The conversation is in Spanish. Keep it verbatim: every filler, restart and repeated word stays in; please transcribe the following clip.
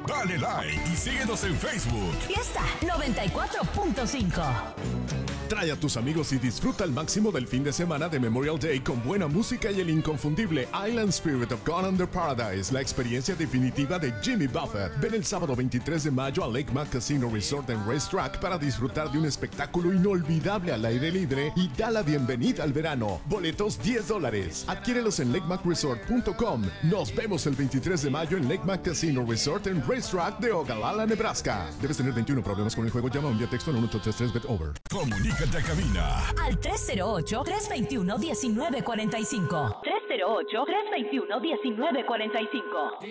Dale like y síguenos en Facebook. Fiesta noventa y cuatro punto cinco. Trae a tus amigos y disfruta al máximo del fin de semana de Memorial Day con buena música y el inconfundible Island Spirit of Gone Under Paradise, la experiencia definitiva de Jimmy Buffett. Ven el sábado veintitrés de mayo a Lake Mac Casino Resort and Racetrack para disfrutar de un espectáculo inolvidable al aire libre y da la bienvenida al verano. Boletos diez dólares. Adquiérelos en lake mac resort punto com. Nos vemos el veintitrés de mayo en Lake Mac Casino Resort and Racetrack de Ogallala, Nebraska. Debes tener veintiuno problemas con el juego. Llama o envía texto al uno ocho tres tres bet over. Comunícate a cabina al tres cero ocho, tres dos uno, uno nueve cuatro cinco. tres cero ocho, tres dos uno, uno nueve cuatro cinco.